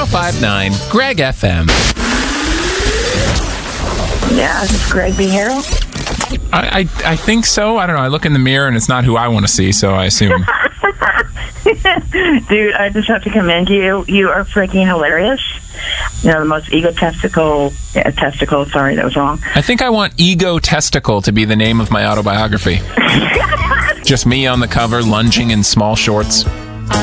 1059 Greg FM. Yeah, is this Greg B. Harrell? I think so. I don't know. I look in the mirror and it's not who I want to see, so I assume. Dude, I just have to commend you. You are freaking hilarious. You know, the most egotistical... testicle, sorry, that was wrong. I think I want Ego Testicle to be the name of my autobiography. Just me on the cover, lunging in small shorts.